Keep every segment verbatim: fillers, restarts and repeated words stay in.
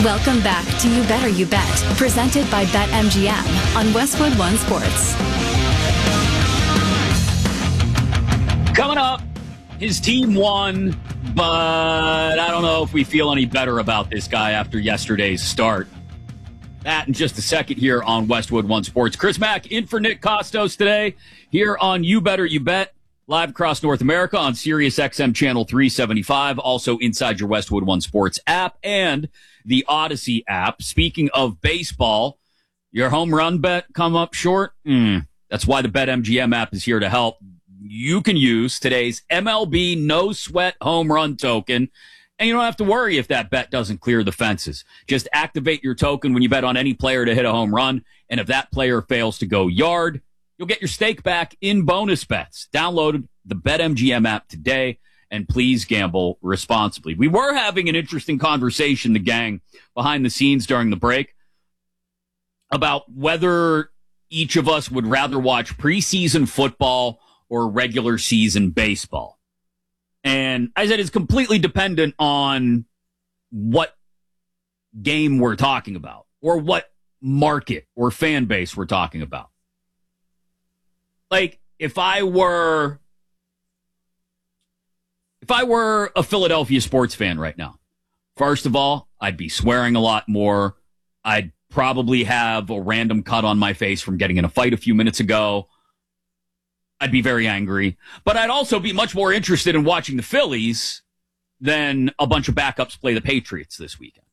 Welcome back to You Better You Bet, presented by BetMGM on Westwood One Sports. Coming up, his team won, but I don't know if we feel any better about this guy after yesterday's start. That in just a second here on Westwood One Sports. Chris Mack in for Nick Costos today here on You Better You Bet, live across North America on Sirius X M Channel three seventy-five, also inside your Westwood One Sports app and the Odyssey app. Speaking of baseball, your home run bet come up short? Mm, that's why the BetMGM app is here to help. You can use today's M L B no sweat home run token, and you don't have to worry if that bet doesn't clear the fences. Just activate your token when you bet on any player to hit a home run, and if that player fails to go yard, you'll get your stake back in bonus bets. Download the BetMGM app today, and please gamble responsibly. We were having an interesting conversation, the gang, behind the scenes during the break, about whether each of us would rather watch preseason football or regular season baseball. And I said it's completely dependent on what game we're talking about or what market or fan base we're talking about. Like, if I were if I were a Philadelphia sports fan right now, first of all, I'd be swearing a lot more. I'd probably have a random cut on my face from getting in a fight a few minutes ago. I'd be very angry, but I'd also be much more interested in watching the Phillies than a bunch of backups play the Patriots this weekend.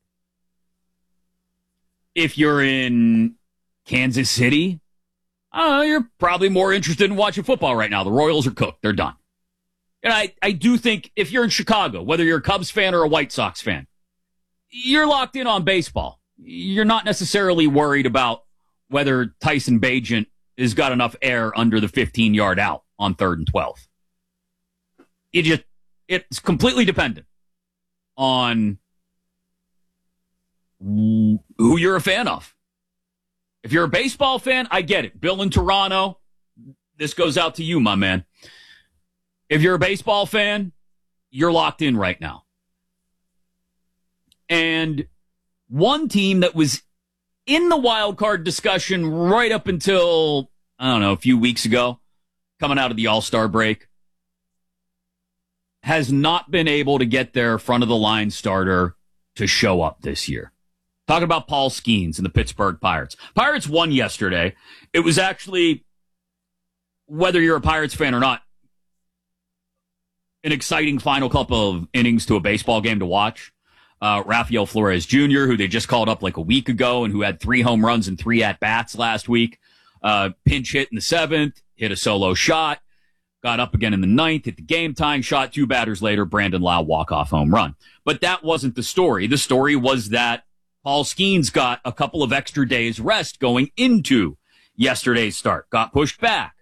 If you're in Kansas City, uh, you're probably more interested in watching football right now. The Royals are cooked. They're done. And I, I do think if you're in Chicago, whether you're a Cubs fan or a White Sox fan, you're locked in on baseball. You're not necessarily worried about whether Tyson Bagent has got enough air under the fifteen-yard out on third and twelve. It just, it's completely dependent on who you're a fan of. If you're a baseball fan, I get it. Bill in Toronto, this goes out to you, my man. If you're a baseball fan, you're locked in right now. And one team that was in the wild card discussion right up until, I don't know, a few weeks ago, coming out of the All-Star break, has not been able to get their front-of-the-line starter to show up this year. Talking about Paul Skeens and the Pittsburgh Pirates. Pirates won yesterday. It was actually, whether you're a Pirates fan or not, an exciting final couple of innings to a baseball game to watch. Uh, Rafael Flores Junior, who they just called up like a week ago and who had three home runs and three at-bats last week, uh, pinch hit in the seventh, hit a solo shot, got up again in the ninth, hit the game-tying shot. Two batters later, Brandon Lau walk-off home run. But that wasn't the story. The story was that Paul Skeens got a couple of extra days rest going into yesterday's start, got pushed back,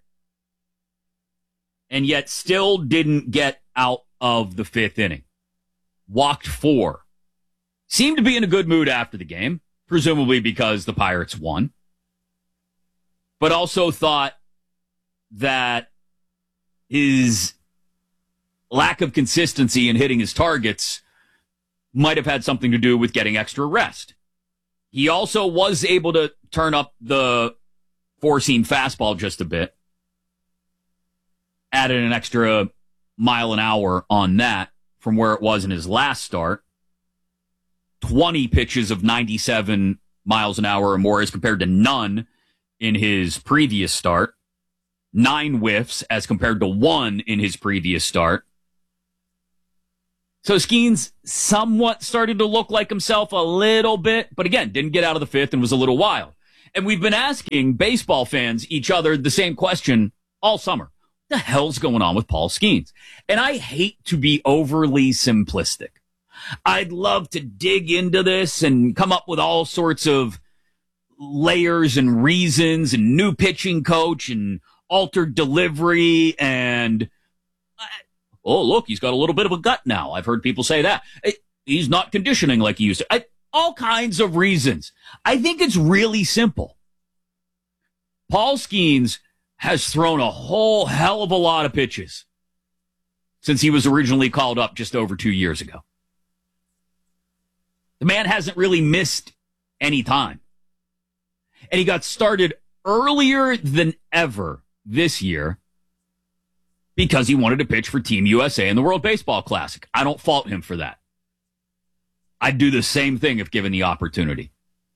and yet still didn't get out of the fifth inning. Walked four. Seemed to be in a good mood after the game, presumably because the Pirates won, but also thought that his lack of consistency in hitting his targets might have had something to do with getting extra rest. He also was able to turn up the four-seam fastball just a bit, added an extra mile an hour on that from where it was in his last start. twenty pitches of ninety-seven miles an hour or more as compared to none in his previous start. Nine whiffs as compared to one in his previous start. So Skeens somewhat started to look like himself a little bit, but again, didn't get out of the fifth and was a little wild. And we've been asking baseball fans each other the same question all summer. What the hell's going on with Paul Skeens? And I hate to be overly simplistic. I'd love to dig into this and come up with all sorts of layers and reasons and new pitching coach and altered delivery and, oh, look, he's got a little bit of a gut now. I've heard people say that. He's not conditioning like he used to. I, all kinds of reasons. I think it's really simple. Paul Skeens has thrown a whole hell of a lot of pitches since he was originally called up just over two years ago. The man hasn't really missed any time. And he got started earlier than ever this year because he wanted to pitch for Team U S A in the World Baseball Classic. I don't fault him for that. I'd do the same thing if given the opportunity.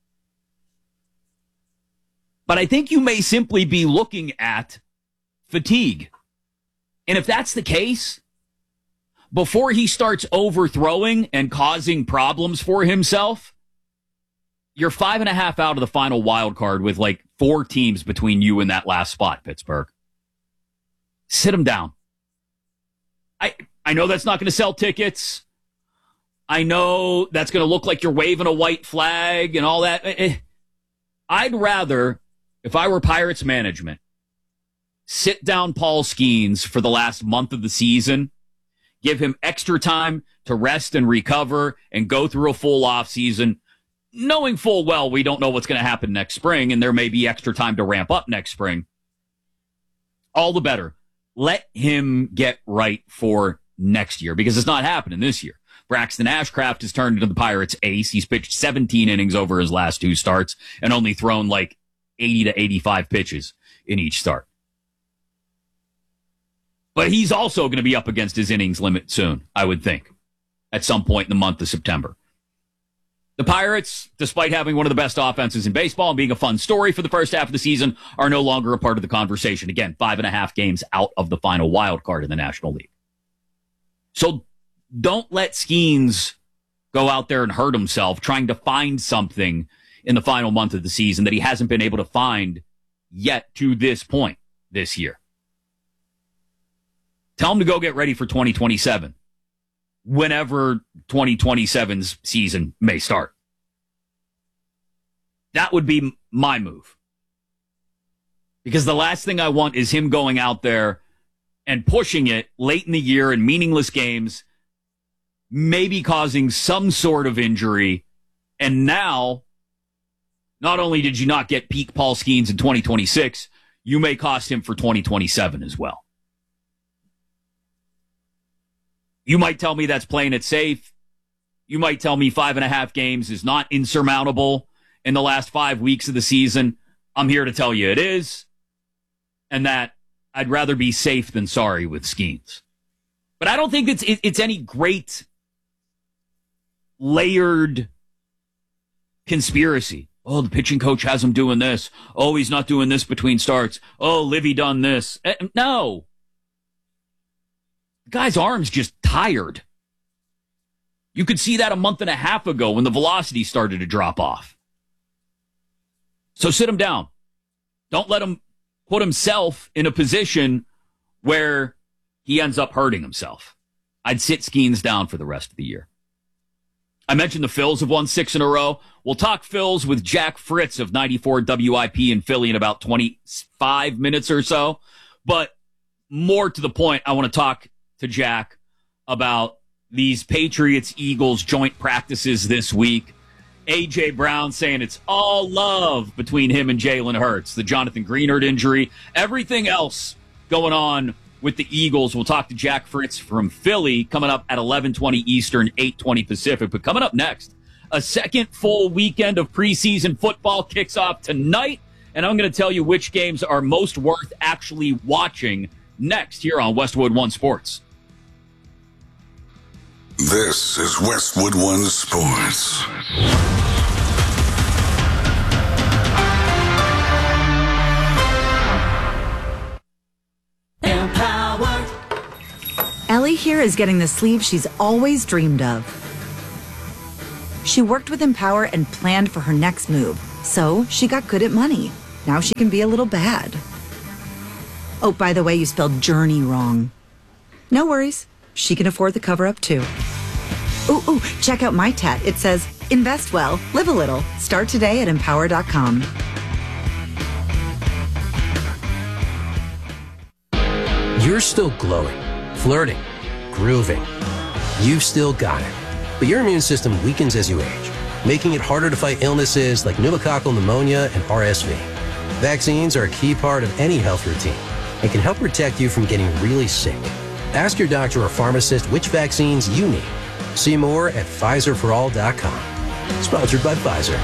But I think you may simply be looking at fatigue. And if that's the case, before he starts overthrowing and causing problems for himself, you're five and a half out of the final wild card with like four teams between you and that last spot, Pittsburgh. Sit him down. I I know that's not going to sell tickets. I know that's going to look like you're waving a white flag and all that. I'd rather, if I were Pirates management, sit down Paul Skeens for the last month of the season, give him extra time to rest and recover and go through a full off season, knowing full well we don't know what's going to happen next spring and there may be extra time to ramp up next spring. All the better. Let him get right for next year because it's not happening this year. Braxton Ashcraft has turned into the Pirates' ace. He's pitched seventeen innings over his last two starts and only thrown like eighty to eighty-five pitches in each start. But he's also going to be up against his innings limit soon, I would think, at some point in the month of September. The Pirates, despite having one of the best offenses in baseball and being a fun story for the first half of the season, are no longer a part of the conversation. Again, five and a half games out of the final wild card in the National League. So don't let Skeens go out there and hurt himself trying to find something in the final month of the season that he hasn't been able to find yet to this point this year. Tell him to go get ready for twenty twenty-seven, whenever twenty twenty-seven's season may start. That would be my move. Because the last thing I want is him going out there and pushing it late in the year in meaningless games, maybe causing some sort of injury. And now, not only did you not get peak Paul Skeens in twenty twenty-six, you may cost him for twenty twenty-seven as well. You might tell me that's playing it safe. You might tell me five and a half games is not insurmountable in the last five weeks of the season. I'm here to tell you it is, and that I'd rather be safe than sorry with Skeens. But I don't think it's it's any great layered conspiracy. Oh, the pitching coach has him doing this. Oh, he's not doing this between starts. Oh, Livy done this. No. The guy's arm's just tired. You could see that a month and a half ago when the velocity started to drop off. So sit him down. Don't let him put himself in a position where he ends up hurting himself. I'd sit Skeens down for the rest of the year. I mentioned the Phils have won six in a row. We'll talk Phils with Jack Fritz of ninety-four W I P in Philly in about twenty-five minutes or so. But more to the point, I want to talk to Jack about these Patriots-Eagles joint practices this week. A J. Brown saying it's all love between him and Jalen Hurts. The Jonathan Greenard injury. Everything else going on with the Eagles. We'll talk to Jack Fritz from Philly coming up at eleven twenty Eastern, eight twenty Pacific. But coming up next, a second full weekend of preseason football kicks off tonight. And I'm going to tell you which games are most worth actually watching next here on Westwood One Sports. This is Westwood One Sports. Empower. Ellie here is getting the sleeve she's always dreamed of. She worked with Empower and planned for her next move, so she got good at money. Now she can be a little bad. Oh, by the way, you spelled journey wrong. No worries. She can afford the cover-up, too. Ooh, ooh, check out my tat. It says, invest well, live a little. Start today at empower dot com. You're still glowing, flirting, grooving. You've still got it. But your immune system weakens as you age, making it harder to fight illnesses like pneumococcal pneumonia and R S V. Vaccines are a key part of any health routine and can help protect you from getting really sick. Ask your doctor or pharmacist which vaccines you need. See more at Pfizer for all dot com. Sponsored by Pfizer.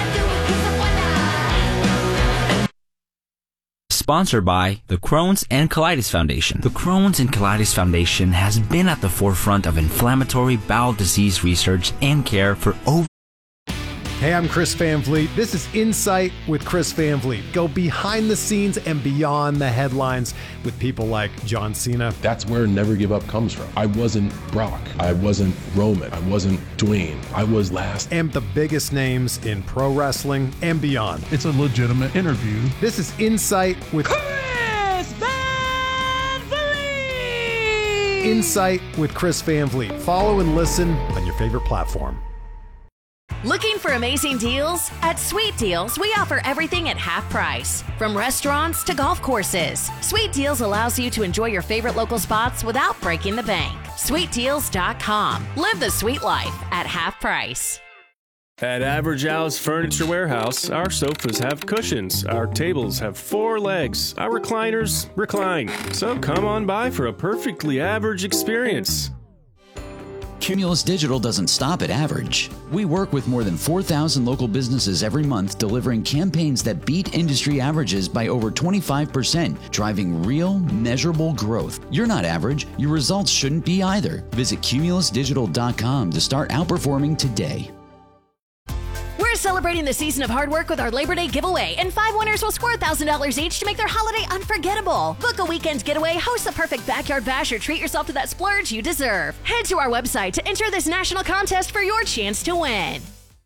Sponsored by the Crohn's and Colitis Foundation. The Crohn's and Colitis Foundation has been at the forefront of inflammatory bowel disease research and care for over. Hey, I'm Chris Van Vliet. This is Insight with Chris Van Vliet. Go behind the scenes and beyond the headlines with people like John Cena. That's where Never Give Up comes from. I wasn't Brock. I wasn't Roman. I wasn't Dwayne. I was last. And the biggest names in pro wrestling and beyond. It's a legitimate interview. This is Insight with Chris Van Vliet. Insight with Chris Van Vliet. Follow and listen on your favorite platform. Looking for amazing deals? At Sweet Deals, we offer everything at half price. From restaurants to golf courses, Sweet Deals allows you to enjoy your favorite local spots without breaking the bank. sweet deals dot com. Live the sweet life at half price. At Average Al's Furniture Warehouse, our sofas have cushions, our tables have four legs, our recliners recline. So come on by for a perfectly average experience. Cumulus Digital doesn't stop at average. We work with more than four thousand local businesses every month, delivering campaigns that beat industry averages by over twenty-five percent, driving real, measurable growth. You're not average. Your results shouldn't be either. Visit cumulus digital dot com to start outperforming today. We're celebrating the season of hard work with our Labor Day giveaway, and five winners will score one thousand dollars each to make their holiday unforgettable. Book a weekend getaway, host the perfect backyard bash, or treat yourself to that splurge you deserve. Head to our website to enter this national contest for your chance to win.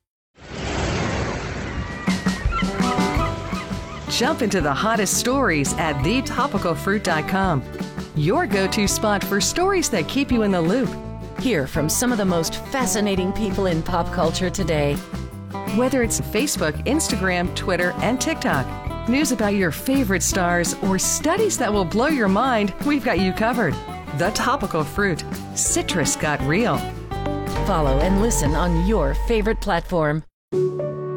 Jump into the hottest stories at the topical fruit dot com. Your go-to spot for stories that keep you in the loop. Hear from some of the most fascinating people in pop culture today. Whether it's Facebook, Instagram, Twitter, and TikTok, news about your favorite stars, or studies that will blow your mind, we've got you covered. The Topical Fruit. Citrus got real. Follow and listen on your favorite platform.